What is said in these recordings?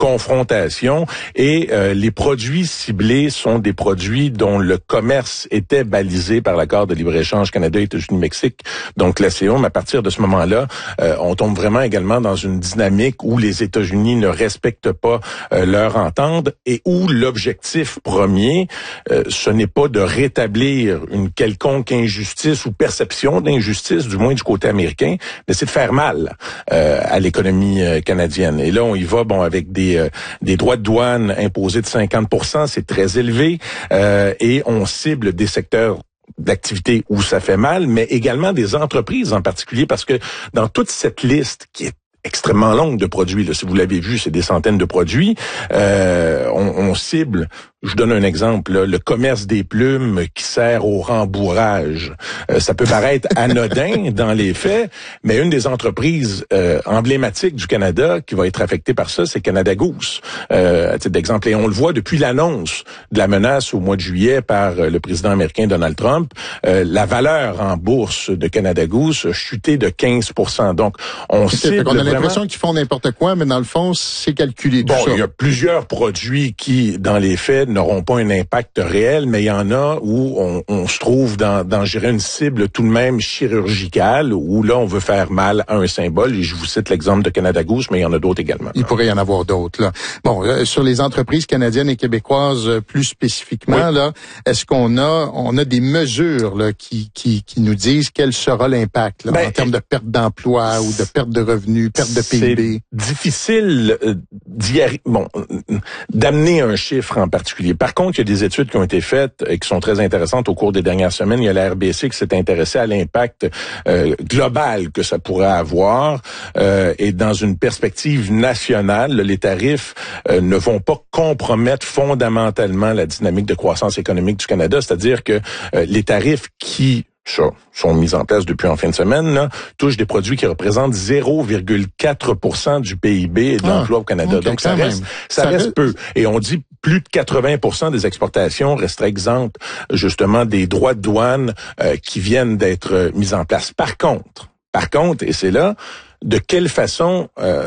confrontation et les produits ciblés sont des produits dont le commerce était balisé par l'accord de libre-échange Canada-États-Unis-Mexique, donc l'ACO. Mais à partir de ce moment-là, on tombe vraiment également dans une dynamique où les États-Unis ne respectent pas leur entente et où l'objectif premier, ce n'est pas de rétablir une quelconque injustice ou perception d'injustice, du moins du côté américain, mais c'est de faire mal à l'économie canadienne. Et là, on y va avec des droits de douane imposés de 50%, c'est très élevé, et on cible des secteurs d'activité où ça fait mal, mais également des entreprises en particulier, parce que dans toute cette liste qui est extrêmement longue de produits, là, si vous l'avez vu, c'est des centaines de produits, on cible. Je donne un exemple, là, le commerce des plumes qui sert au rembourrage. Ça peut paraître anodin dans les faits, mais une des entreprises emblématiques du Canada qui va être affectée par ça, c'est Canada Goose. À titre d'exemple, et on le voit depuis l'annonce de la menace au mois de juillet par le président américain Donald Trump, la valeur en bourse de Canada Goose a chuté de 15%. Donc, on cible on a l'impression qu'ils font n'importe quoi, mais dans le fond, c'est calculé tout ça. Il y a plusieurs produits qui, dans les faits, n'auront pas un impact réel, mais il y en a où on se trouve dans je dirais, une cible tout de même chirurgicale, où là, on veut faire mal à un symbole. Et je vous cite l'exemple de Canada Goose, mais il y en a d'autres également. Il pourrait y en avoir d'autres, là. Bon, sur les entreprises canadiennes et québécoises, plus spécifiquement, oui. Là, est-ce qu'on a des mesures là qui nous disent quel sera l'impact là, en termes de perte d'emploi ou de perte de revenus, perte de PIB? C'est difficile d'amener un chiffre en particulier. Par contre, il y a des études qui ont été faites et qui sont très intéressantes au cours des dernières semaines. Il y a la RBC qui s'est intéressée à l'impact global que ça pourrait avoir. Et dans une perspective nationale, les tarifs ne vont pas compromettre fondamentalement la dynamique de croissance économique du Canada. C'est-à-dire que les tarifs qui sont mis en place depuis en fin de semaine, là, touchent des produits qui représentent 0,4% du PIB et de l'emploi au Canada. Okay, donc, ça reste peu. Et on dit plus de 80% des exportations resteraient exemptes, justement, des droits de douane qui viennent d'être mis en place. Par contre, et c'est là, de quelle façon,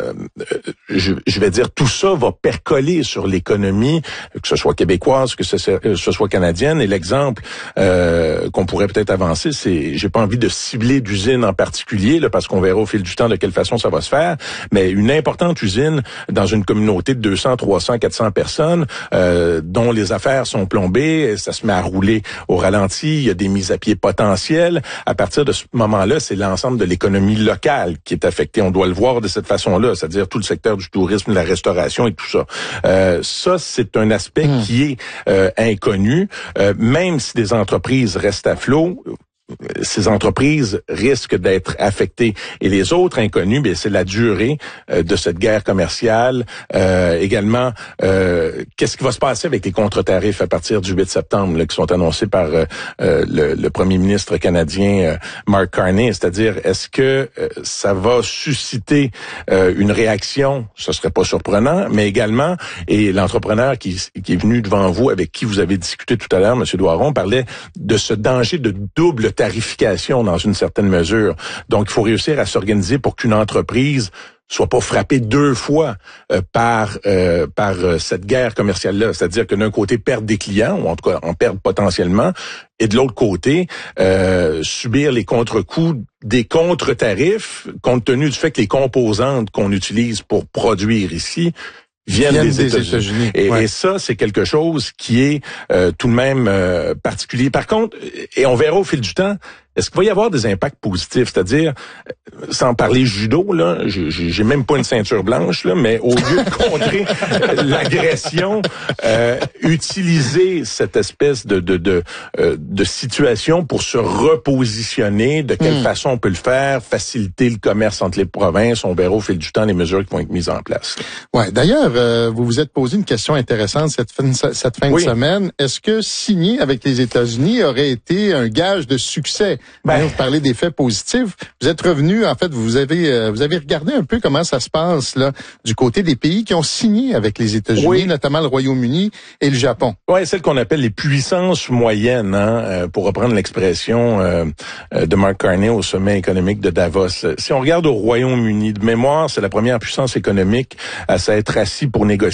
je vais dire, tout ça va percoler sur l'économie, que ce soit québécoise, que ce soit canadienne. Et l'exemple qu'on pourrait peut-être avancer, c'est, j'ai pas envie de cibler d'usine en particulier, là, parce qu'on verra au fil du temps de quelle façon ça va se faire, mais une importante usine dans une communauté de 200, 300, 400 personnes, dont les affaires sont plombées, ça se met à rouler au ralenti, il y a des mises à pied potentielles. À partir de ce moment-là, c'est l'ensemble de l'économie locale qui est affectée. On doit le voir de cette façon-là, c'est-à-dire tout le secteur du tourisme, de la restauration et tout ça. Ça, c'est un aspect qui est inconnu. Même si des entreprises restent à flot, ces entreprises risquent d'être affectées. Et les autres inconnus, c'est la durée de cette guerre commerciale. Également, qu'est-ce qui va se passer avec les contre-tarifs à partir du 8 septembre, là, qui sont annoncés par le premier ministre canadien Mark Carney? C'est-à-dire, est-ce que ça va susciter une réaction? Ce serait pas surprenant, mais également, et l'entrepreneur qui est venu devant vous, avec qui vous avez discuté tout à l'heure, M. Doiron, parlait de ce danger de double tarification dans une certaine mesure. Donc, il faut réussir à s'organiser pour qu'une entreprise soit pas frappée deux fois par cette guerre commerciale-là. C'est-à-dire que d'un côté, perdre des clients, ou en tout cas en perdre potentiellement, et de l'autre côté, subir les contre-coups des contre-tarifs, compte tenu du fait que les composantes qu'on utilise pour produire ici viennent des États-Unis. Et ça, c'est quelque chose qui est tout de même particulier. Par contre, et on verra au fil du temps, est-ce qu'il va y avoir des impacts positifs? C'est-à-dire, sans parler judo, là, j'ai même pas une ceinture blanche, là, mais au lieu de contrer l'agression, utiliser cette espèce de situation pour se repositionner, de quelle façon on peut le faire, faciliter le commerce entre les provinces, on verra au fil du temps les mesures qui vont être mises en place. Ouais. D'ailleurs, vous vous êtes posé une question intéressante cette fin de semaine. Est-ce que signer avec les États-Unis aurait été un gage de succès? Vous parlez d'effets positifs. Vous êtes revenu, en fait, vous avez regardé un peu comment ça se passe là du côté des pays qui ont signé avec les États-Unis, notamment le Royaume-Uni et le Japon. Oui, celle qu'on appelle les puissances moyennes, pour reprendre l'expression de Mark Carney au sommet économique de Davos. Si on regarde au Royaume-Uni, de mémoire, c'est la première puissance économique à s'être assis pour négocier